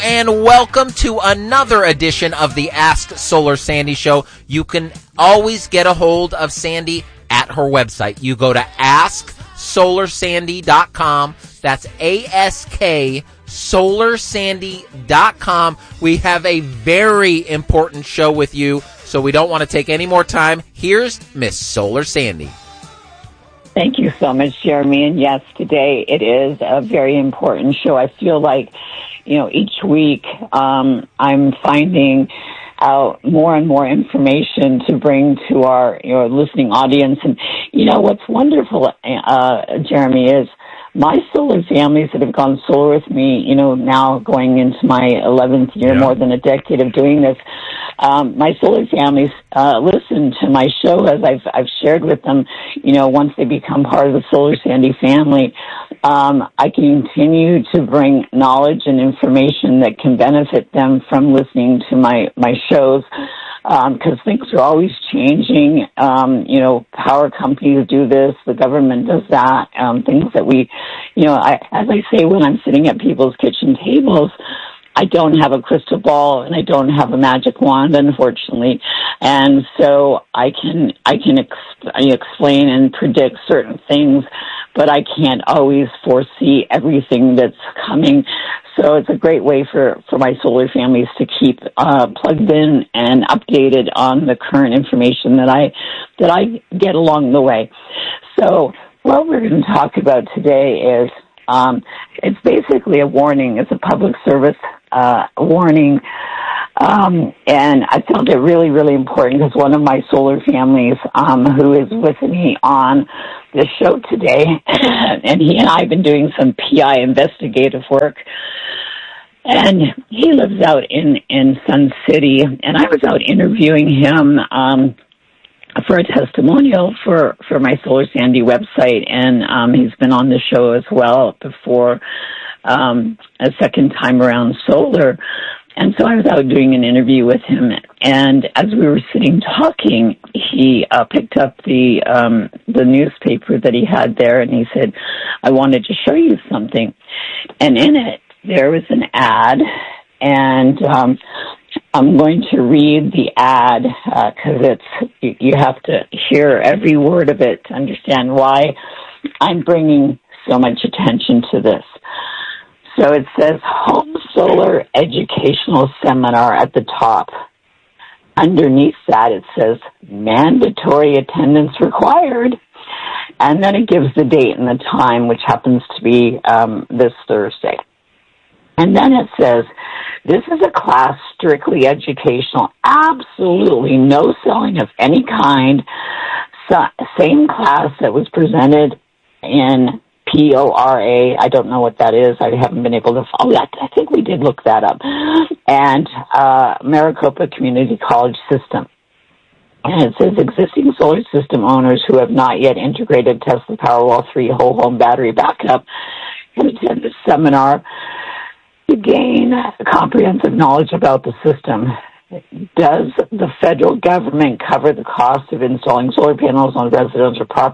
And welcome to another edition of the Ask Solar Sandy Show. You can always get a hold of Sandy at her website. You go to AskSolarSandy.com. That's AskSolarSandy.com. We have a very important show with you, so we don't want to take any more time. Here's Miss Solar Sandy. Thank you so much, Jeremy. And yes, today it is a very important show. I feel like, each week I'm finding out more and more information to bring to our listening audience. And, what's wonderful, Jeremy, is my solar families that have gone solar with me, now going into my 11th year, more than a decade of doing this, my solar families listen to my show as I've shared with them, once they become part of the Solar Sandy family. I continue to bring knowledge and information that can benefit them from listening to my shows. Because things are always changing. Power companies do this, the government does that. Things that we, as I say when I'm sitting at people's kitchen tables, I don't have a crystal ball and I don't have a magic wand, unfortunately. And so I can explain and predict certain things, but I can't always foresee everything that's coming. So it's a great way for my solar families to keep plugged in and updated on the current information that I get along the way. So what we're going to talk about today is it's basically a warning. It's a public service warning. And I felt it really, really important because one of my solar families, who is with me on the show today, and he and I have been doing some PI investigative work, and he lives out in Sun City, and I was out interviewing him, for a testimonial for my Solar Sandy website, and he's been on the show as well before, a second time around solar. And so I was out doing an interview with him, and as we were sitting talking, he picked up the newspaper that he had there, and he said, "I wanted to show you something." And in it, there was an ad, and I'm going to read the ad because you have to hear every word of it to understand why I'm bringing so much attention to this. So it says Home Solar Educational Seminar at the top. Underneath that it says mandatory attendance required. And then it gives the date and the time, which happens to be this Thursday. And then it says, this is a class strictly educational, absolutely no selling of any kind. Same class that was presented in PORA. I don't know what that is. I haven't been able to follow that. I think we did look that up. And Maricopa Community College System. And it says existing solar system owners who have not yet integrated Tesla Powerwall 3 whole home battery backup can attend this seminar to gain comprehensive knowledge about the system. Does the federal government cover the cost of installing solar panels on residential properties? ?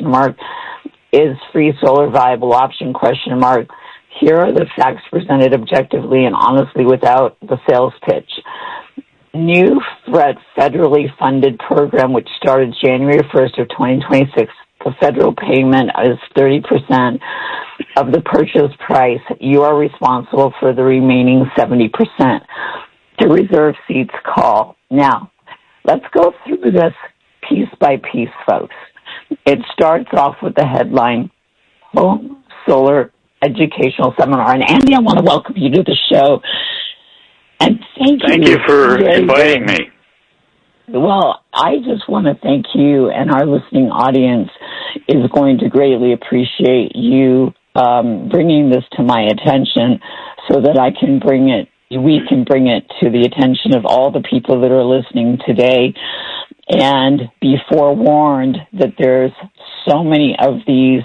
Is free solar viable option ? Here are the facts presented objectively and honestly without the sales pitch. New federally funded program which started January 1st of 2026. The federal payment is 30% of the purchase price. You are responsible for the remaining 70%. To reserve seats, call. Now, let's go through this piece by piece, folks. It starts off with the headline, Home Solar Educational Seminar. And Andy, I want to welcome you to the show. And thank you for inviting me. Well, I just want to thank you, and our listening audience is going to greatly appreciate you bringing this to my attention so that we can bring it to the attention of all the people that are listening today and be forewarned that there's so many of these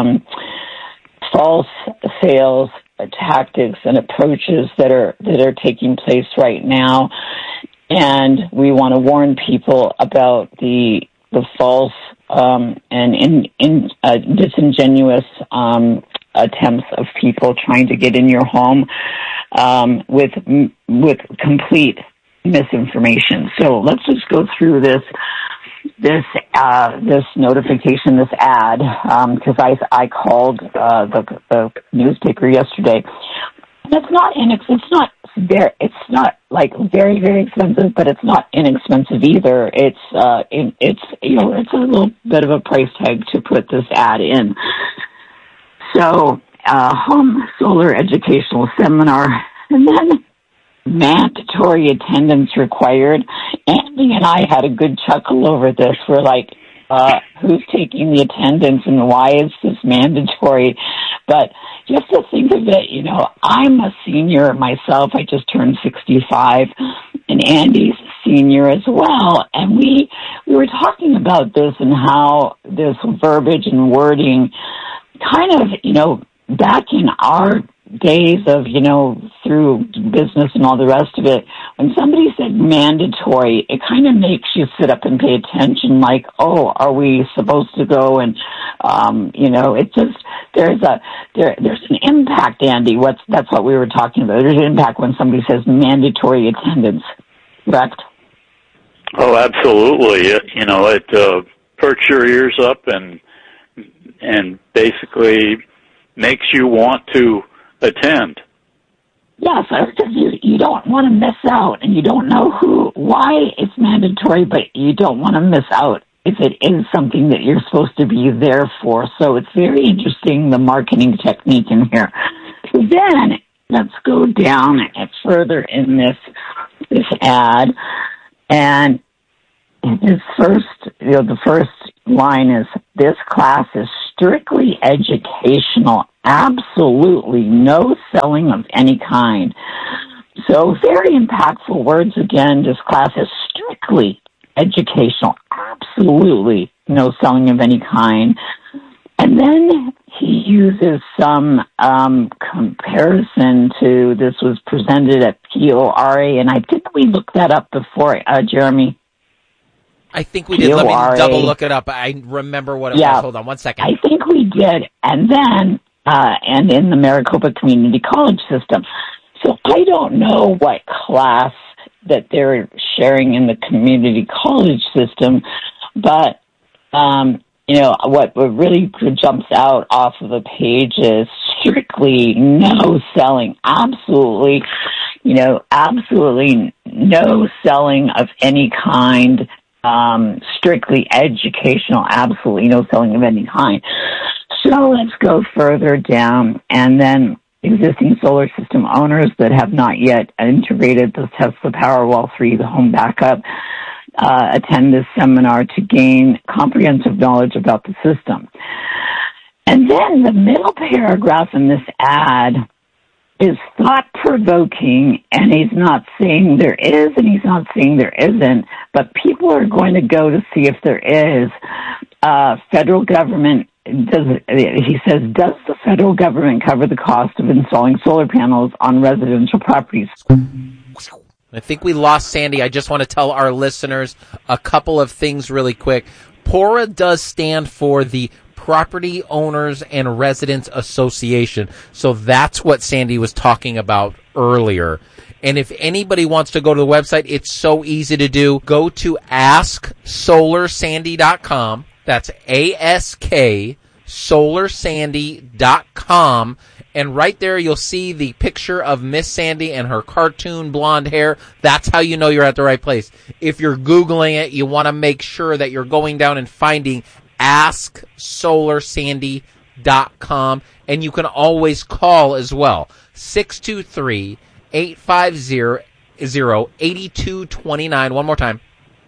false sales tactics and approaches that are taking place right now. And we want to warn people about the false and disingenuous attempts of people trying to get in your home. with complete misinformation. So let's just go through this notification, this ad, because I called the newspaper yesterday. And it's not like very, very expensive, but it's not inexpensive either. It's a little bit of a price tag to put this ad in. So, home solar educational seminar, and then mandatory attendance required. Andy and I had a good chuckle over this. We're like, who's taking the attendance and why is this mandatory? But just to think of it, I'm a senior myself. I just turned 65, and Andy's a senior as well. And we were talking about this and how this verbiage and wording kind of, back in our days of, through business and all the rest of it, when somebody said mandatory, it kind of makes you sit up and pay attention, like, oh, are we supposed to go? And, it just, there's an impact, Andy. That's what we were talking about. There's an impact when somebody says mandatory attendance, correct? Oh, absolutely. It perks your ears up and basically makes you want to attend. Yes, because you don't want to miss out, and you don't know why it's mandatory, but you don't want to miss out if it is something that you're supposed to be there for. So it's very interesting, the marketing technique in here. So then let's go down further in this ad, and the first line is, this class is strictly educational, absolutely no selling of any kind. So very impactful words again. This class is strictly educational, absolutely no selling of any kind. And then he uses some comparison to, this was presented at PORA, and I think we looked that up before, Jeremy. I think we did. Let me double look it up. I remember what it was. Hold on one second. I think we did. And then, and in the Maricopa Community College system. So I don't know what class that they're sharing in the community college system, but, what really jumps out off of the page is strictly no selling. Absolutely, absolutely no selling of any kind. Strictly educational, absolutely no selling of any kind. So let's go further down, and then existing solar system owners that have not yet integrated the Tesla Powerwall 3, the home backup, attend this seminar to gain comprehensive knowledge about the system. And then the middle paragraph in this ad is thought-provoking, and he's not saying there is and he's not saying there isn't, but people are going to go to see if there is. Federal government, he says, does the federal government cover the cost of installing solar panels on residential properties? I think we lost Sandy. I just want to tell our listeners a couple of things really quick. PORA does stand for the Property Owners and Residents Association. So that's what Sandy was talking about earlier. And if anybody wants to go to the website, it's so easy to do. Go to AskSolarSandy.com. That's AskSolarSandy.com. And right there you'll see the picture of Miss Sandy and her cartoon blonde hair. That's how you know you're at the right place. If you're Googling it, you want to make sure that you're going down and finding AskSolarSandy.com, and you can always call as well. 623-850-8229. One more time.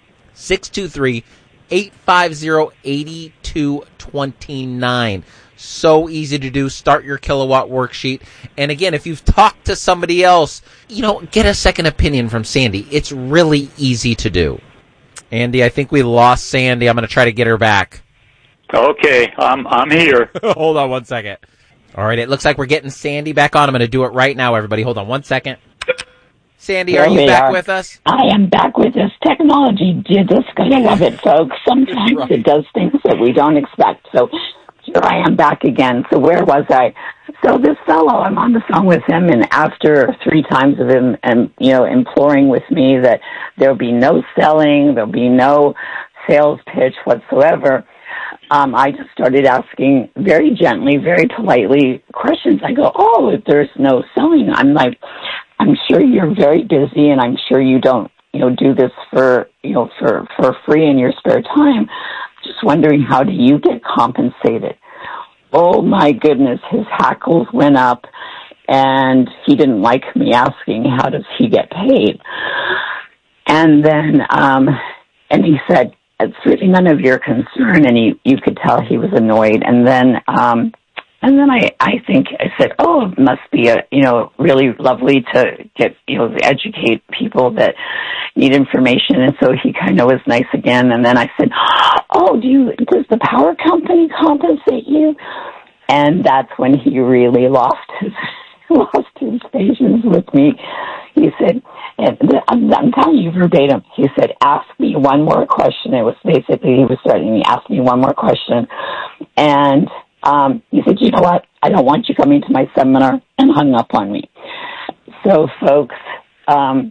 623-850-8229. So easy to do. Start your kilowatt worksheet. And again, if you've talked to somebody else, get a second opinion from Sandy. It's really easy to do. Andy, I think we lost Sandy. I'm going to try to get her back. Okay, I'm here. Hold on one second. All right, it looks like we're getting Sandy back on. I'm going to do it right now, everybody. Hold on one second. Sandy, are you back with us? I am back with us. Technology, you just gotta love it, folks. Sometimes it does things that we don't expect. So here I am back again. So where was I? So this fellow, I'm on the phone with him, and after 3 times of him, and imploring with me that there'll be no selling, there'll be no sales pitch whatsoever, I just started asking very gently, very politely questions. I go, "Oh, if there's no selling," I'm like, "I'm sure you're very busy, and I'm sure you don't, do this for free in your spare time. Just wondering, how do you get compensated?" Oh my goodness, his hackles went up, and he didn't like me asking, "How does he get paid?" And then, and he said, "It's really none of your concern," and you could tell he was annoyed. And then I said, "Oh, it must be really lovely to get, educate people that need information." And so he kind of was nice again. And then I said, "Oh, does the power company compensate you?" And that's when he really lost his patience with me. He said, and I'm telling you verbatim, he said, "Ask me one more question." It was basically, he was threatening me, "Ask me one more question." And he said, "You know what? I don't want you coming to my seminar," and hung up on me. So, folks, when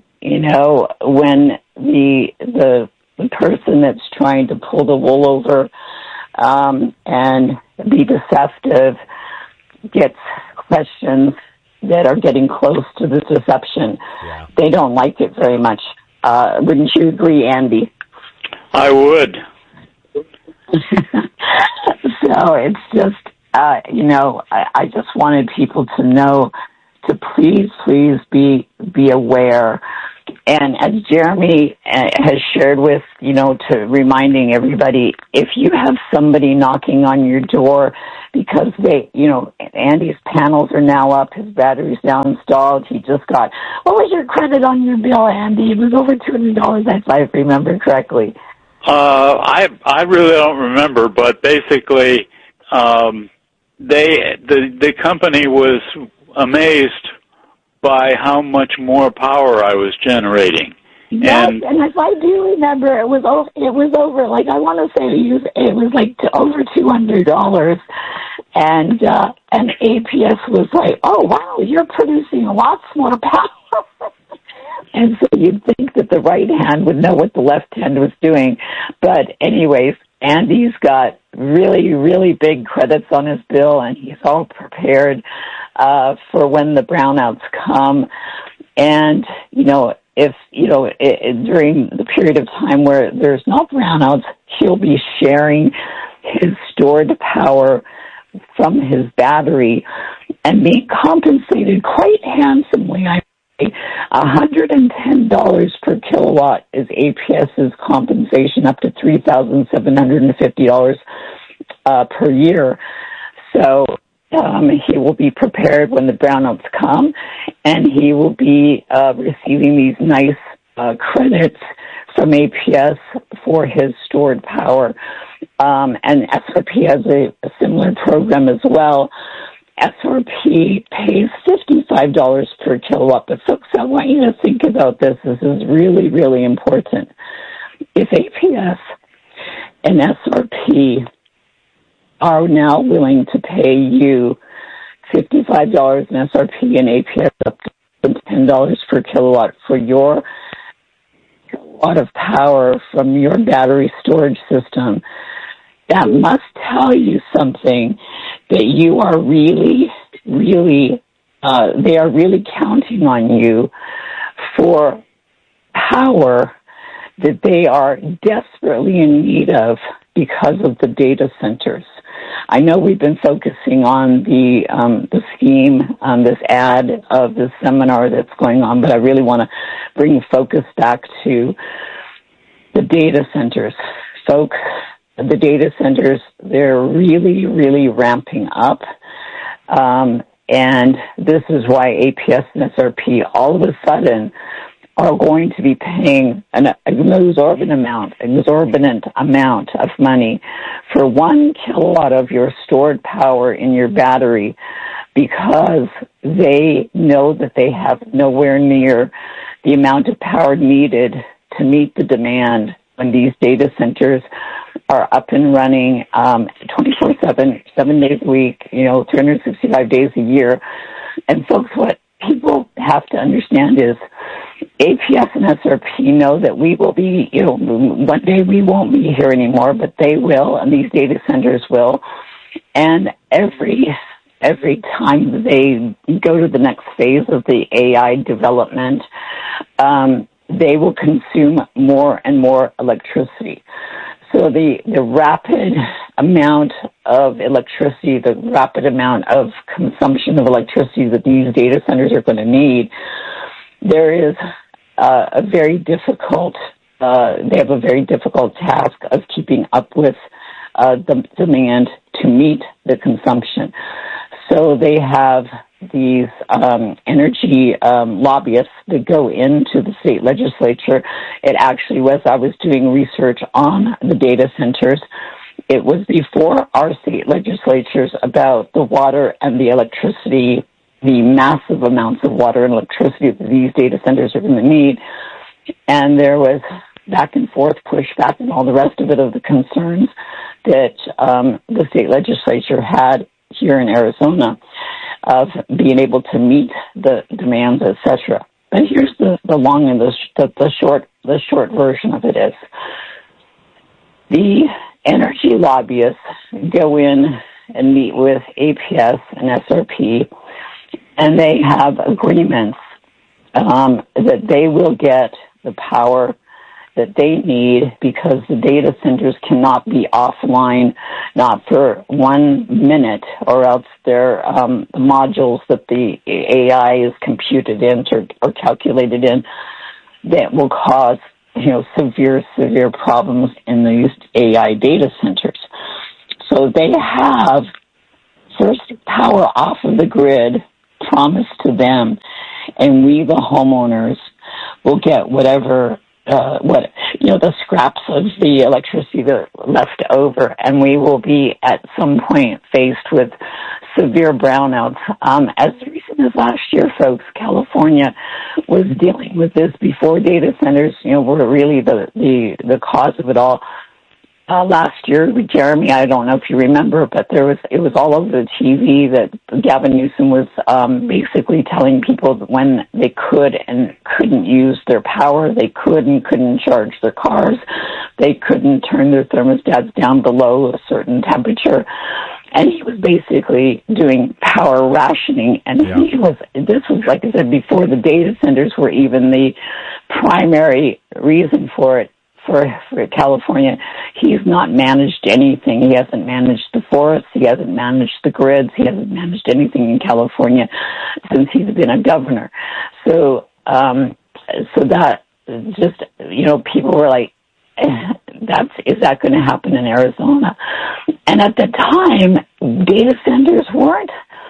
the person that's trying to pull the wool over and be deceptive gets questions that are getting close to the deception, they don't like it very much. Wouldn't you agree, Andy? I would. So it's just, I just wanted people to know to please be aware. And as Jeremy has shared with, to reminding everybody, if you have somebody knocking on your door because Andy's panels are now up, his battery's now installed, he just got, what was your credit on your bill, Andy? It was over $200, if I remember correctly. I really don't remember, but basically, the company was amazed by how much more power I was generating. Yes, and if I do remember, it was over. Like, I want to say it was like over $200, and APS was like, "Oh wow, you're producing lots more power." And so you'd think that the right hand would know what the left hand was doing. But anyways, Andy's got really, really big credits on his bill, and he's all prepared for when the brownouts come. And, if, during the period of time where there's no brownouts, he'll be sharing his stored power from his battery and being compensated quite handsomely. $110 per kilowatt is APS's compensation, up to $3,750 per year. So he will be prepared when the brownouts come, and he will be receiving these nice credits from APS for his stored power. And SRP has a similar program as well. SRP pays $55 per kilowatt. But folks, I want you to think about this. This is really, really important. If APS and SRP are now willing to pay you $55 in SRP and APS up to $10 per kilowatt for your kilowatt of power from your battery storage system, that must tell you something, that you are really, really, they are really counting on you for power that they are desperately in need of because of the data centers. I know we've been focusing on the scheme, this ad of the seminar that's going on, but I really want to bring focus back to the data centers. Folks, the data centers, they're really, really ramping up. And this is why APS and SRP all of a sudden are going to be paying an exorbitant amount of money for 1 kilowatt of your stored power in your battery, because they know that they have nowhere near the amount of power needed to meet the demand when these data centers are up and running 24/7, 7 days a week, 365 days a year. And folks, what people have to understand is APS and SRP know that we will be, one day we won't be here anymore, but they will, and these data centers will. And every time they go to the next phase of the AI development, they will consume more and more electricity. So the rapid amount of electricity, the rapid amount of consumption of electricity that these data centers are going to need, there is a very difficult, they have a very difficult task of keeping up with the demand to meet the consumption. So they have these energy lobbyists that go into the state legislature. It actually was, I was doing research on the data centers. It was before our state legislatures about the water and the electricity, the massive amounts of water and electricity that these data centers are going to need. And there was back and forth pushback and all the rest of it of the concerns that the state legislature had here in Arizona of being able to meet the demands, etc. But here's the long and the short version of it is the energy lobbyists go in and meet with APS and SRP, and they have agreements that they will get the power that they need because the data centers cannot be offline, not for 1 minute, or else their modules that the AI is computed in or calculated in that will cause severe problems in these AI data centers. So they have first power off of the grid promised to them, and we, the homeowners, will get whatever the scraps of the electricity that are left over, and we will be at some point faced with severe brownouts. As recent as last year, folks, California was dealing with this before data centers, were really the cause of it all. Last year, Jeremy, I don't know if you remember, but it was all over the TV that Gavin Newsom was basically telling people that when they could and couldn't use their power, they could and couldn't charge their cars, they couldn't turn their thermostats down below a certain temperature. And he was basically doing power rationing. And this was, like I said, before the data centers were even the primary reason for it. For California, he's not managed anything. He hasn't managed the forests. He hasn't managed the grids. He hasn't managed anything in California since he's been a governor. So that just, people were like, is that going to happen in Arizona? And at the time, data centers weren't,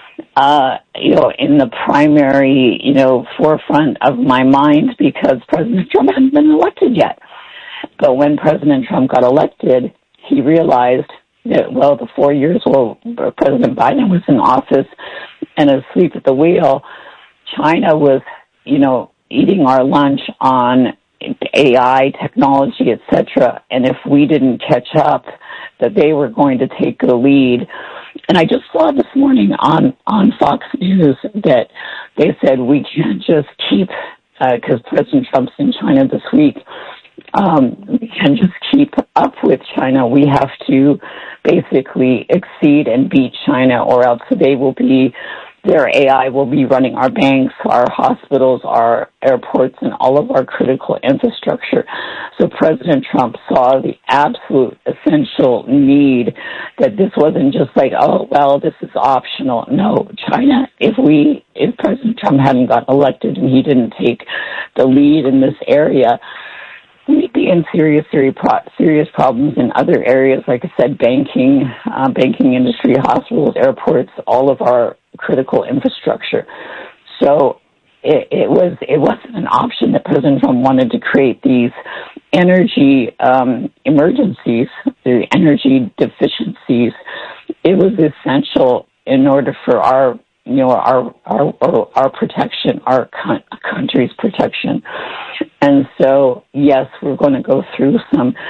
in the primary, forefront of my mind because President Trump hadn't been elected yet. But when President Trump got elected, he realized that, the 4 years while President Biden was in office and asleep at the wheel, China was, eating our lunch on AI, technology, etc. And if we didn't catch up, that they were going to take the lead. And I just saw this morning on Fox News that they said we can't just keep, because President Trump's in China this week, we can just keep up with China. We have to basically exceed and beat China, or else their AI will be running our banks, our hospitals, our airports, and all of our critical infrastructure. So President Trump saw the absolute essential need that this wasn't just like, this is optional. No, China, if President Trump hadn't got elected and he didn't take the lead in this area, we'd be in serious problems in other areas, like I said, banking industry, hospitals, airports, all of our critical infrastructure. So it wasn't an option that President Trump wanted to create these energy emergencies, the energy deficiencies. It was essential in order for our protection, our country's protection. And so, yes, we're going to go through some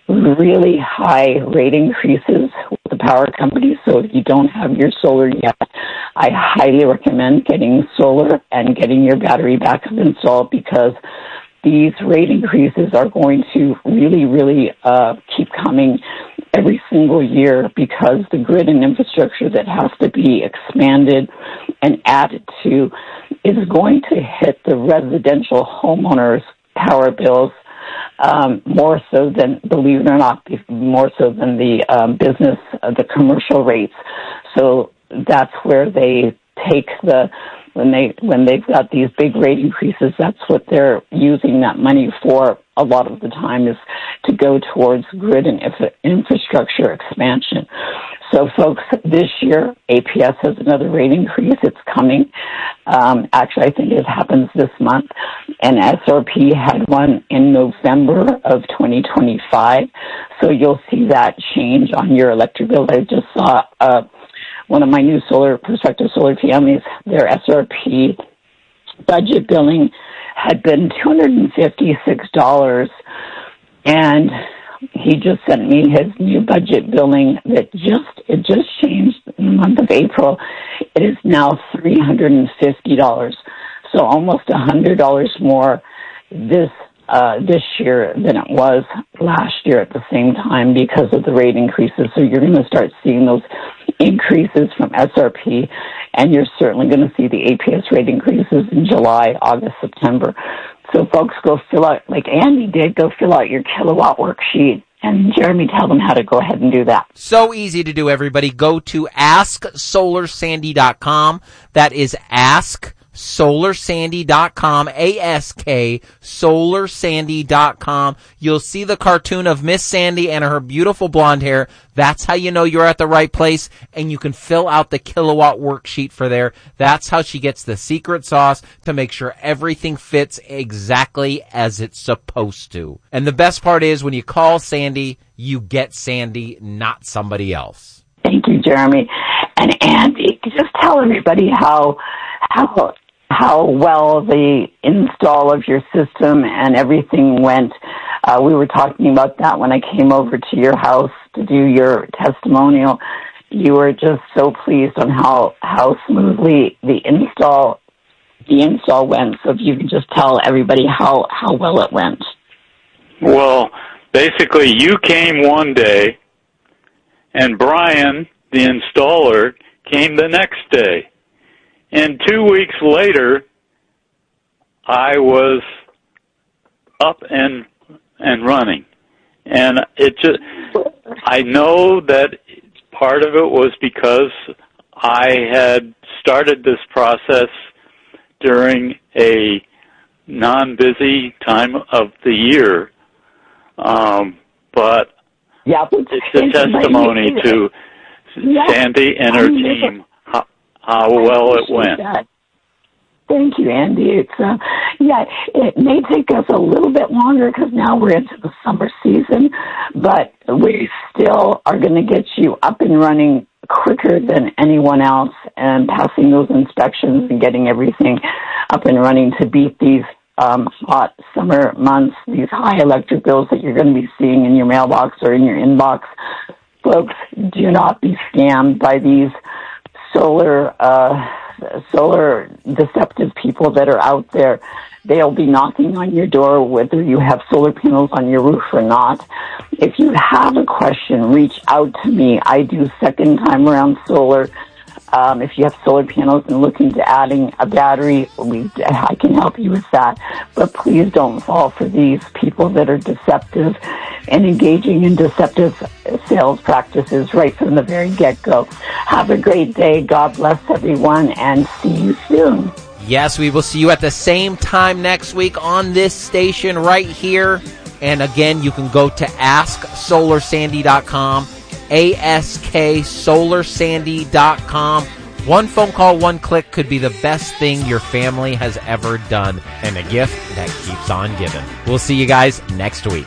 really high rate increases with the power company. So if you don't have your solar yet, I highly recommend getting solar and getting your battery backup installed, because these rate increases are going to really keep coming every single year, because the grid and infrastructure that has to be expanded and added to is going to hit the residential homeowners' power bills more so than, believe it or not, more so than the business, the commercial rates. So that's where they take when they've got these big rate increases, that's what they're using that money for a lot of the time, is to go towards grid and infrastructure expansion. So folks, this year, APS has another rate increase. It's coming. Actually, I think it happens this month. And SRP had one in November of 2025. So you'll see that change on your electric bill. I just saw one of my new prospective solar families, their SRP budget billing had been $256, and he just sent me his new budget billing that just changed in the month of April. It is now $350, so almost $100 more this year than it was last year at the same time, because of the rate increases. So you're going to start seeing those increases from SRP, and you're certainly going to see the APS rate increases in July, August, September. So folks, go fill out, like Andy did, go fill out your kilowatt worksheet. And Jeremy, tell them how to go ahead and do that. So easy to do, everybody. Go to AskSolarSandy.com. That is AskSolarSandy.com, AskSolarSandy.com. You'll see the cartoon of Miss Sandy and her beautiful blonde hair. That's how you know you're at the right place, and you can fill out the kilowatt worksheet for there. That's how she gets the secret sauce to make sure everything fits exactly as it's supposed to. And the best part is, when you call Sandy, you get Sandy, not somebody else. Thank you, Jeremy. And Andy, just tell everybody how well the install of your system and everything went. We were talking about that when I came over to your house to do your testimonial. You were just so pleased on how smoothly the install went. So if you can just tell everybody how well it went. Well, basically, you came one day, and Brian, the installer, came the next day. And 2 weeks later, I was up and running. And I know that part of it was because I had started this process during a non-busy time of the year. But it's a testimony to Sandy and her team, how well it went. Thank you, Andy. It's it may take us a little bit longer because now we're into the summer season, but we still are going to get you up and running quicker than anyone else, and passing those inspections and getting everything up and running to beat these hot summer months, these high electric bills that you're going to be seeing in your mailbox or in your inbox. Folks, do not be scammed by these solar deceptive people that are out there. They'll be knocking on your door whether you have solar panels on your roof or not. If you have a question, reach out to me. I do second time around solar. If you have solar panels and looking to adding a battery, I can help you with that. But please don't fall for these people that are deceptive and engaging in deceptive sales practices right from the very get-go. Have a great day. God bless everyone, and see you soon. Yes, we will see you at the same time next week on this station right here. And again, you can go to AskSolarSandy.com, AskSolarSandy.com. One phone call, one click could be the best thing your family has ever done, and a gift that keeps on giving. We'll see you guys next week.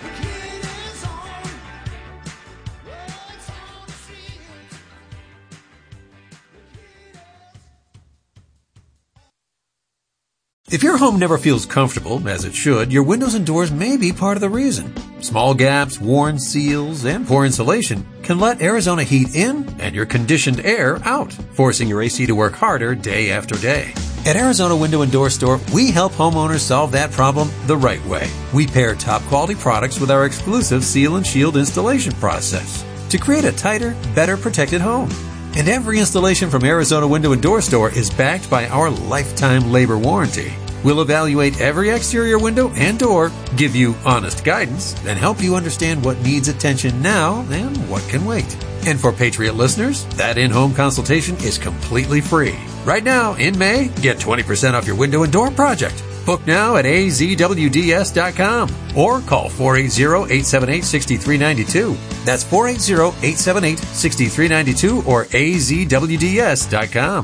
If your home never feels comfortable, as it should, your windows and doors may be part of the reason. Small gaps, worn seals, and poor insulation can let Arizona heat in and your conditioned air out, forcing your AC to work harder day after day. At Arizona Window and Door Store, we help homeowners solve that problem the right way. We pair top quality products with our exclusive Seal and Shield installation process to create a tighter, better protected home. And every installation from Arizona Window and Door Store is backed by our lifetime labor warranty. We'll evaluate every exterior window and door, give you honest guidance, and help you understand what needs attention now and what can wait. And for Patriot listeners, that in-home consultation is completely free. Right now, in May, get 20% off your window and door project. Book now at azwds.com or call 480-878-6392. That's 480-878-6392 or azwds.com.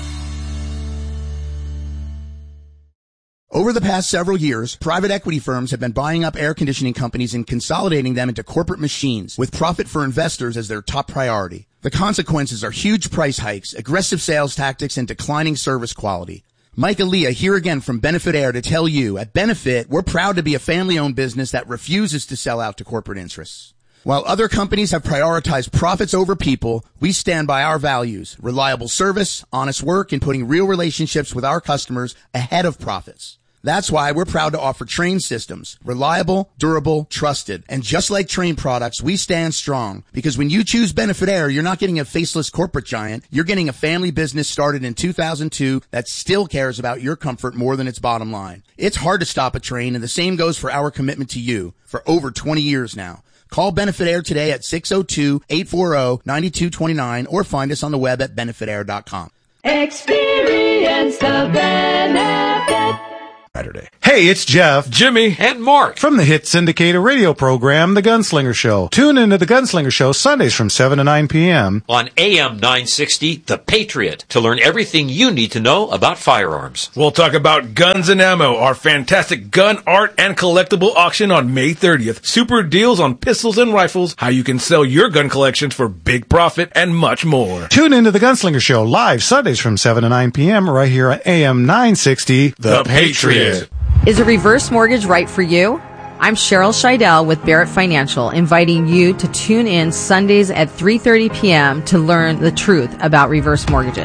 Over the past several years, private equity firms have been buying up air conditioning companies and consolidating them into corporate machines, with profit for investors as their top priority. The consequences are huge price hikes, aggressive sales tactics, and declining service quality. Mike Aaliyah here again from Benefit Air to tell you, at Benefit, we're proud to be a family-owned business that refuses to sell out to corporate interests. While other companies have prioritized profits over people, we stand by our values: reliable service, honest work, and putting real relationships with our customers ahead of profits. That's why we're proud to offer Trane systems. Reliable, durable, trusted. And just like Trane products, we stand strong. Because when you choose Benefit Air, you're not getting a faceless corporate giant. You're getting a family business started in 2002 that still cares about your comfort more than its bottom line. It's hard to stop a Trane, and the same goes for our commitment to you for over 20 years now. Call Benefit Air today at 602-840-9229 or find us on the web at benefitair.com. Experience the benefit. Saturday. Hey, it's Jeff, Jimmy, and Mark from the hit syndicated radio program, The Gunslinger Show. Tune into The Gunslinger Show Sundays from 7 to 9 p.m. on AM 960, The Patriot, to learn everything you need to know about firearms. We'll talk about Guns and Ammo, our fantastic gun, art, and collectible auction on May 30th. Super deals on pistols and rifles, how you can sell your gun collections for big profit, and much more. Tune into The Gunslinger Show live Sundays from 7 to 9 p.m. right here on AM 960, The Patriot. Is a reverse mortgage right for you? I'm Cheryl Scheidel with Barrett Financial, inviting you to tune in Sundays at 3:30 p.m. to learn the truth about reverse mortgages.